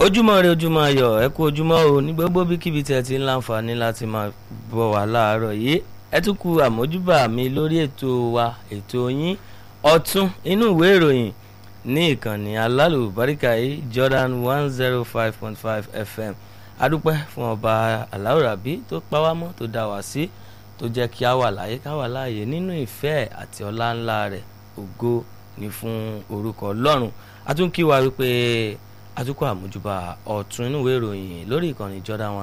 ojúmọ́ rẹ ojúmọ́ ayọ̀ ẹ kú ojúmọ́ o ní gbogbo bíkíbi tí ẹ ti ń láǹfààní láti máa bọ̀ wá láàárọ̀ yìí ẹ tún kú àmójúbà mi lórí ètò wa ètò yín ọ̀tún inú ìwé ìròyìn ní ìkànnì alálùbáríkà yìí Jordan 105.5 FM adúpẹ́ fún ọba aláwòrábí tó pa wá mọ́ tó dá wá sí tó jẹ́ kí a wà láyé ká wà láàyè nínú ìfẹ́ àti ọlá ńlá rẹ̀ ògo ni fún orúkọ Ọlọ́run a tún kí wa wípé àtúkọ̀ àmójúbà ọ̀tún inú ìwé ìròyìn lórí ìkànnì Jordan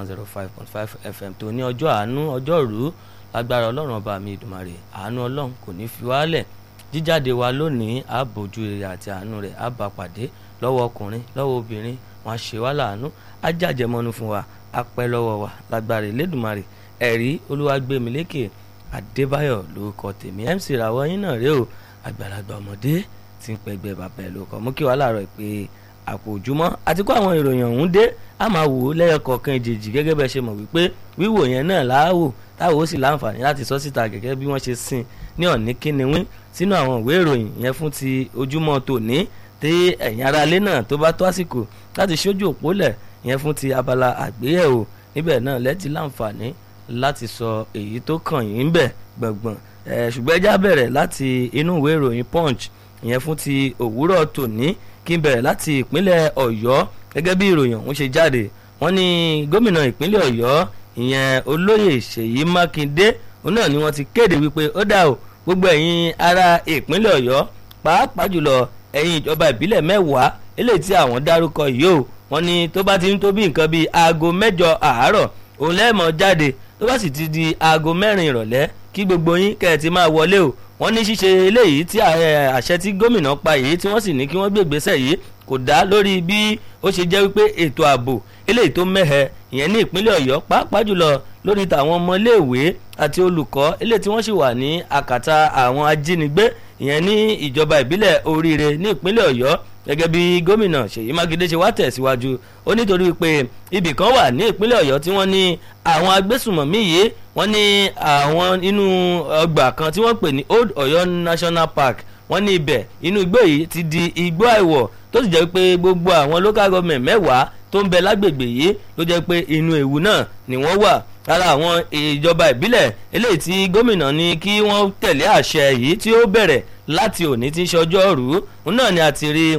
105.5 FM tó ní ọjọ́ àánú ọjọ́rú lágbára Ọlọ́run ọba mi Èdùmàrè àánú Ọlọ́run kò ní fi wálẹ̀ jíjáde wa lónìí àbójú rere àti àánú rẹ̀ á bá pàdé lọ́wọ́ ọkùnrin lọ́wọ́ obìnrin wọn á ṣe wá láàánú á jàjẹmọ́nú fún wa á pẹ́ lọ́wọ́ wa lágbára Elédùmarè ẹ̀rí Olúwagbémilékè Adébáyọ̀ lórúkọ tèmi MC ràwọ̀ yín náà rèé o àgbàlagbà ọmọdé tí ń pẹgbẹ́ bàbá ẹ̀ lórúkọ mú kí wàá láàárọ̀ pé àpò ojúmọ́ àti kó àwọn ìròyìn ọ̀hún dé a máa wò ó lẹ́yọkọ̀ọ̀kan ìjèjì gẹ́gẹ́ bẹ́ẹ̀ ṣe mọ̀ wípé wíwò yẹn náà láàwò táwọn ó sì láǹfààní láti sọ síta gẹ́gẹ́ bí wọ́n ṣe sìn ní ọ̀ní kíniwín sínú àwọn ìwé ìròyìn yẹn fún ti ojúmọ́ tòní tí ẹ̀yin ará ilé náà tó bá tó àsìkò láti ṣojú òpólẹ̀ yẹn fún ti abala àgbéyẹ̀wò níbẹ̀ náà lẹ́tí láǹfààní láti sọ èyí tó kàn yín bẹ̀ gbọ̀ngbọ̀n ṣùgbọ́n ẹjá bẹ̀rẹ̀ láti inú ìwé ìròyìn Punch yẹn fún ti òwúrọ̀ tòní kí n bẹ̀rẹ̀ láti ìpínlẹ̀ Ọ̀yọ́ gẹ́gẹ́ bí ìròyìn ọ̀hún ṣe jáde wọ́n ní gómìnà ìpínlẹ̀ Ọ̀yọ́ ìyẹn olóyè Ṣèyí Mákindé òun náà ni wọ́n ti kéde wípé ó dà o gbogbo ẹ̀yin ará ìpínlẹ̀ Ọ̀yọ́ pàápàá jùlọ ẹ̀yin ìjọba ìbílẹ̀ 10 eléyìí tí àwọn dárúkọ yìí o wọ́n ní tó bá ti ń tó bí nǹkan bíi aago 8 àárọ̀ òun lẹ́ẹ̀mọ́ jáde tó bá sì ti di aago 4 ìrọ̀lẹ́ kí gbogbo yín kẹ́ ẹ ti máa wọlé o wọ́n ní ṣíṣe eléyìí tí àṣẹ tí gómìnà pa yìí tí wọ́n sì ní kí wọ́n gbé ìgbésẹ̀ yìí kò dá lórí bí ó ṣe jẹ́ wípé ètò ààbò eléyìí tó mẹ́hẹ ìyẹn ní ìpínlẹ̀ Ọ̀yọ́ pàápàá jùlọ lórí tàwọn ọmọléèwé àti olùkọ́ eléyìí tí wọ́n sì wà ní àkàtà àwọn ajínigbé ìyẹn ní ìjọba ìbílẹ̀ Oríire ní ìpínlẹ̀ Ọ̀yọ́ gẹ́gẹ́ bí gómìnà Ṣèyí Mákindé ṣe wá tẹ̀síwájú ó nítorí pé ibì kan wà ní ìpínlẹ̀ Ọ̀yọ́ tí wọ́n ní àwọn agbésùmọ̀mí yìí wọ́n ní àwọn inú ọgbà kan tí wọ́n pè ní Old Ọ̀yọ́ National Park wọ́n ní ibẹ̀ inú igbó yìí ti di igbó àìwọ̀ tó sì jẹ́ pé gbogbo àwọn local government 10 tó ń bẹ lágbègbè yìí ló jẹ́ pé inú ewu náà ni wọ́n wà lára àwọn ìjọba ìbílẹ̀ eléyìí tí gómìnà ní kí wọ́n tẹ̀lé àṣẹ yìí tí ó bẹ̀rẹ̀ láti òní tí ṣọjọ́rú òun náà ni a ti rí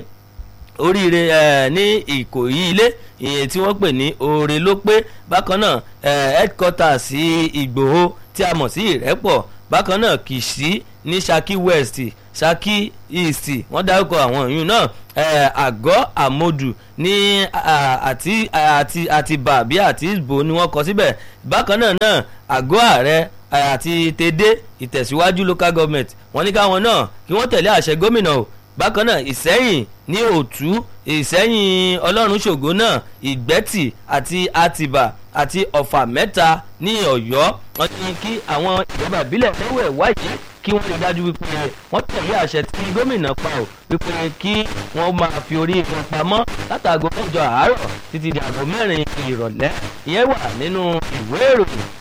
Oríire ní Ìkòyí ilé ìyẹn tí wọ́n pè ní Oore ló pé bákan náà headquarters sí Ìgbòho tí a mọ̀ sí Ìrẹ́pọ̀ bákan náà Kìṣí ní Ṣakí West Ṣakí East wọ́n dárúkọ àwọn ìyún náà Àgọ́ Àmodù ní Àtìbà bí àti Ìbò ni wọ́n kọ síbẹ̀ bákan náà Àgọ́ Ààrẹ àti Tèdè Ìtẹ̀síwájú local government wọ́n ní káwọn náà kí wọ́n tẹ̀lé àṣẹ gómìnà o bákan náà Ìsẹ́yìn ní Òtú Ìsẹ́yìn Ọlọ́run ṣògo náà Ìgbẹ́tì àti Àtìbà àti Ọ̀fà Mẹ́ta ní Ọ̀yọ́ wọ́n ní kí àwọn ìjọba ìbílẹ̀ mẹ́wẹ̀ẹ́ wáyé kí wọ́n lè dájú wípé wọ́n tẹ̀lé àṣẹ tí gómìnà pa ò wípé kí wọ́n máa fi orí wọn pamọ́ látàgò 8 àárọ̀ títí di aago 4 ìrọ̀lẹ́ ìyẹn wà nínú ìwé ìròyìn